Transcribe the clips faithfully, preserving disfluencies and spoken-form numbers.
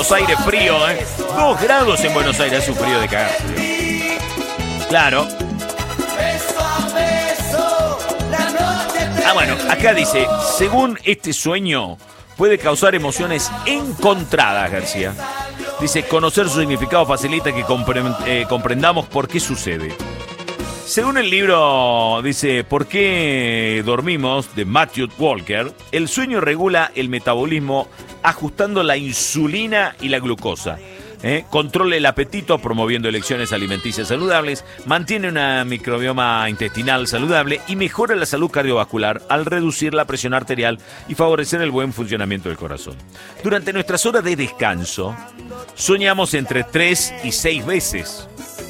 Buenos Aires frío, ¿eh? Dos grados en Buenos Aires, es un frío de cagarse. Claro. Ah, bueno, acá dice, según este sueño, puede causar emociones encontradas, García. Dice, conocer su significado facilita que compre- eh, comprendamos por qué sucede. Según el libro, dice, ¿por qué dormimos?, de Matthew Walker, el sueño regula el metabolismo ajustando la insulina y la glucosa. ¿eh? Controla el apetito promoviendo elecciones alimenticias saludables, mantiene una microbioma intestinal saludable y mejora la salud cardiovascular al reducir la presión arterial y favorecer el buen funcionamiento del corazón. Durante nuestras horas de descanso, soñamos entre tres y seis veces.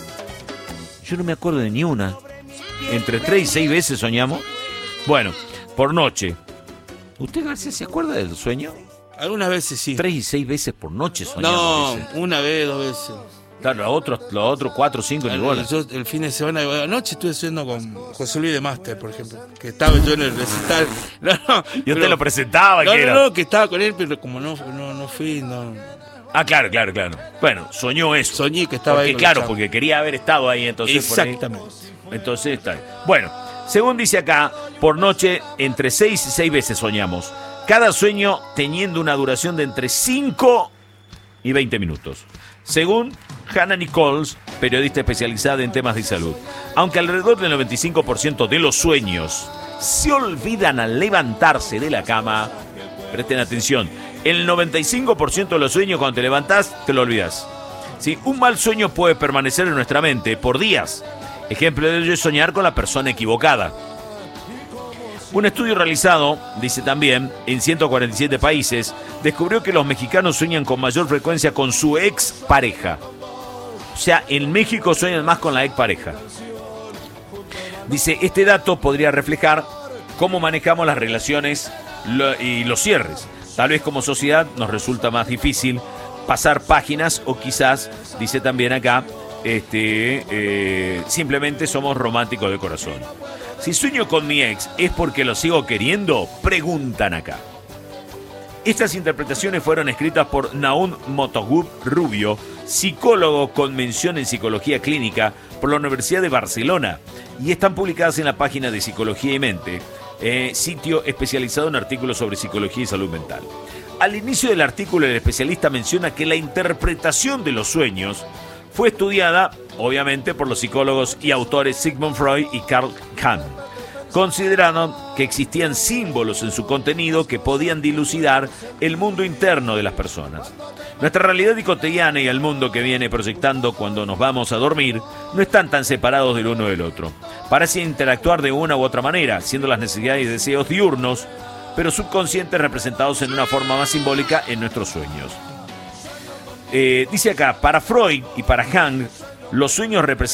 Yo no me acuerdo de ni una. Entre tres y seis veces soñamos. Bueno, por noche. ¿Usted, García, se acuerda del sueño? Algunas veces sí. Tres y seis veces por noche soñamos. No, dice. una vez, dos veces. Claro, los otros, los otros cuatro, cinco, ni bola. Yo el fin de semana, anoche estuve haciendo con José Luis de Máster, por ejemplo, que estaba yo en el recital. No, no, Yo pero, te lo presentaba, no, que era. no, no, que estaba con él, pero como no, no, no fui, no. Ah, claro, claro, claro. Bueno, soñó eso. Soñé que estaba porque, ahí. Con claro, el porque quería haber estado ahí, entonces. Exactamente. Por ahí, entonces está bien. Bueno, según dice acá, por noche, entre seis y seis veces soñamos. Cada sueño teniendo una duración de entre cinco y veinte minutos. Según Hannah Nichols, periodista especializada en temas de salud. Aunque alrededor del noventa y cinco por ciento de los sueños se olvidan al levantarse de la cama, presten atención, el noventa y cinco por ciento de los sueños cuando te levantás, te lo olvidás. ¿Sí? Un mal sueño puede permanecer en nuestra mente por días. Ejemplo de ello es soñar con la persona equivocada. Un estudio realizado, dice también, en ciento cuarenta y siete países, descubrió que los mexicanos sueñan con mayor frecuencia con su expareja. O sea, en México sueñan más con la expareja. Dice, este dato podría reflejar cómo manejamos las relaciones y los cierres. Tal vez como sociedad nos resulta más difícil pasar páginas o quizás, dice también acá, este, eh, simplemente somos románticos de corazón. Si sueño con mi ex, ¿es porque lo sigo queriendo? Preguntan acá. Estas interpretaciones fueron escritas por Naum Motogub Rubio, psicólogo con mención en psicología clínica por la Universidad de Barcelona, y están publicadas en la página de Psicología y Mente, eh, sitio especializado en artículos sobre psicología y salud mental. Al inicio del artículo, el especialista menciona que la interpretación de los sueños fue estudiada, obviamente, por los psicólogos y autores Sigmund Freud y Carl Jung. Consideraron que existían símbolos en su contenido que podían dilucidar el mundo interno de las personas. Nuestra realidad cotidiana y el mundo que viene proyectando cuando nos vamos a dormir no están tan separados del uno del otro. Parecen interactuar de una u otra manera, siendo las necesidades y deseos diurnos, pero subconscientes representados en una forma más simbólica en nuestros sueños. Eh, dice acá, para Freud y para Jung, los sueños representan